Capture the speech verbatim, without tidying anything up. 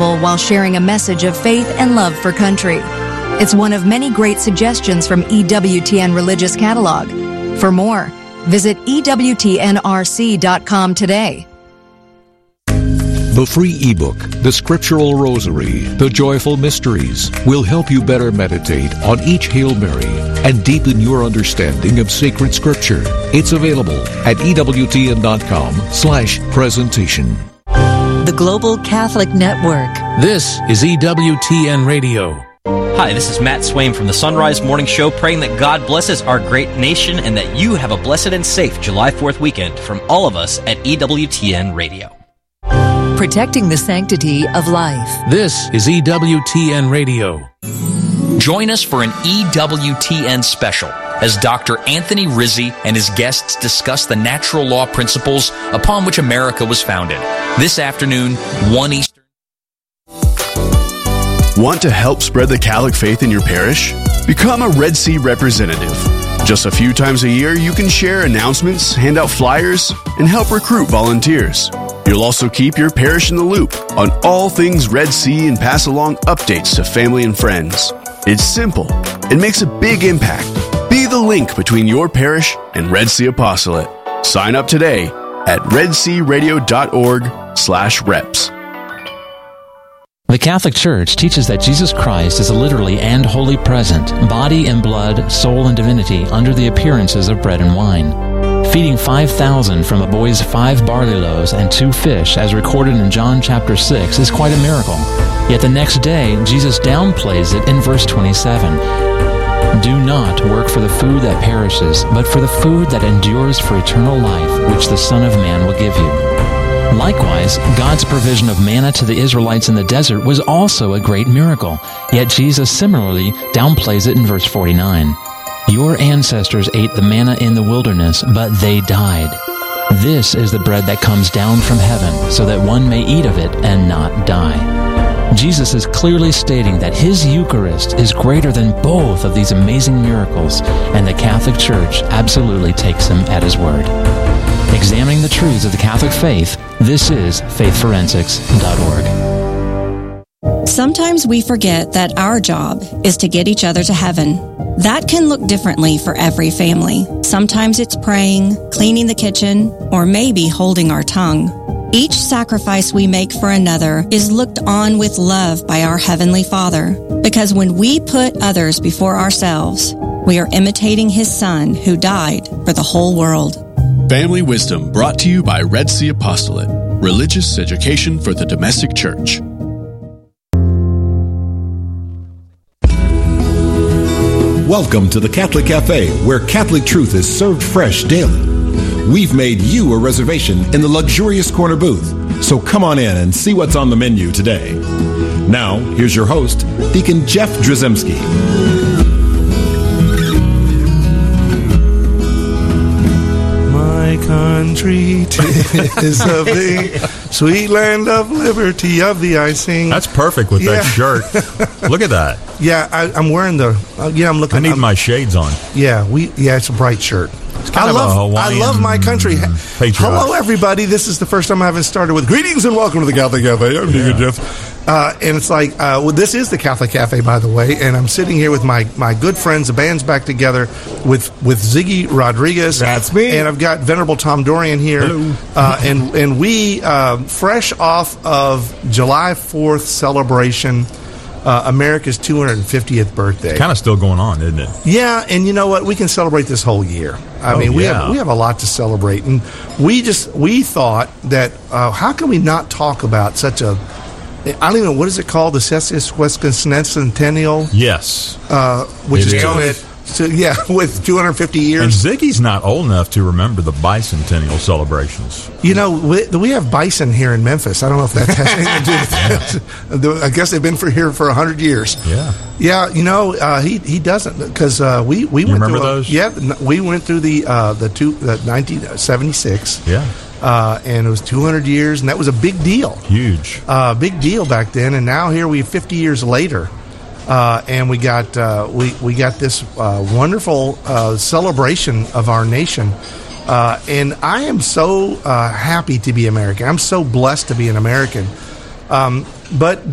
possible while sharing a message of faith and love for country. It's one of many great suggestions from E W T N Religious Catalog. For more, visit E W T N R C dot com today. The free ebook, The Scriptural Rosary, The Joyful Mysteries, will help you better meditate on each Hail Mary and deepen your understanding of sacred Scripture. It's available at E W T N dot com slash presentation. The Global Catholic Network. This is E W T N Radio. Hi, this is Matt Swain from the Sunrise Morning Show, praying that God blesses our great nation and that you have a blessed and safe July fourth weekend from all of us at E W T N Radio. Protecting the sanctity of life. This is E W T N Radio. Join us for an E W T N special as Doctor Anthony Rizzi and his guests discuss the natural law principles upon which America was founded. This afternoon, one Eastern. Want to help spread the Catholic faith in your parish? Become a Red Sea representative. Just a few times a year, you can share announcements, hand out flyers, and help recruit volunteers. You'll also keep your parish in the loop on all things Red Sea and pass along updates to family and friends. It's simple. It makes a big impact. Be the link between your parish and Red Sea Apostolate. Sign up today at red sea radio dot org slash reps. The Catholic Church teaches that Jesus Christ is literally and wholly present, body and blood, soul and divinity, under the appearances of bread and wine. Feeding five thousand from a boy's five barley loaves and two fish, as recorded in John chapter six, is quite a miracle. Yet the next day, Jesus downplays it in verse twenty-seven. Do not work for the food that perishes, but for the food that endures for eternal life, which the Son of Man will give you. Likewise, God's provision of manna to the Israelites in the desert was also a great miracle, yet Jesus similarly downplays it in verse forty-nine. Your ancestors ate the manna in the wilderness, but they died. This is the bread that comes down from heaven, so that one may eat of it and not die. Jesus is clearly stating that his Eucharist is greater than both of these amazing miracles, and the Catholic Church absolutely takes him at his word. Examining the truths of the Catholic faith, this is faith forensics dot org. Sometimes we forget that our job is to get each other to heaven. That can look differently for every family. Sometimes it's praying, cleaning the kitchen, or maybe holding our tongue. Each sacrifice we make for another is looked on with love by our Heavenly Father, because when we put others before ourselves, we are imitating His Son who died for the whole world. Family Wisdom brought to you by Red Sea Apostolate, religious education for the domestic church. Welcome to the Catholic Cafe, where Catholic truth is served fresh daily. We've made you a reservation in the luxurious corner booth, so come on in and see what's on the menu today. Now, here's your host, Deacon Jeff Drzymski. My country is of the sweet land of liberty of the icing. That's perfect with yeah. that shirt. Look at that. Yeah, I, I'm wearing the. Uh, yeah, I'm looking. I need I'm, my shades on. Yeah, we. Yeah, it's a bright shirt. It's kind I of love. a Hawaiian I love my country. Patriot. Hello, everybody. This is the first time I haven't started with greetings and welcome to the Catholic Cafe. I'm Deacon yeah. Jeff. Uh, and it's like, uh, well, this is the Catholic Cafe, by the way, and I'm sitting here with my, my good friends. The band's back together with with Ziggy Rodriguez. That's me. And I've got Venerable Tom Dorian here. Hello. Uh, and and we, uh, fresh off of July fourth celebration, uh, America's two hundred fiftieth birthday. It's kind of still going on, isn't it? Yeah, and you know what? We can celebrate this whole year. I oh, mean, we yeah. have we have a lot to celebrate, and we just we thought that uh, how can we not talk about such a I don't even know, what is it called? The sesquicentennial? Yes. Uh, which it is, is. So, yeah, with two hundred fifty years. And Ziggy's not old enough to remember the bicentennial celebrations. You know, we, we have bison here in Memphis. I don't know if that has anything to do with it. I guess they've been for here for one hundred years. Yeah. Yeah, you know, uh, he he doesn't, because uh, we, we you went remember through those? A, yeah, we went through the uh, the, two, the nineteen seventy-six. Yeah. Uh, and it was two hundred years, and that was a big deal. Huge. Uh, big deal back then, and now here we have fifty years later. Uh, and we got uh, we we got this uh, wonderful uh, celebration of our nation, uh, and I am so uh, happy to be American. I'm so blessed to be an American. Um, but